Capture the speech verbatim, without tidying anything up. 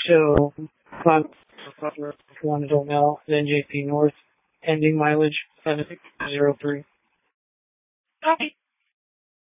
So, five one Del Mel, then J P North, ending mileage seven six zero three. Okay.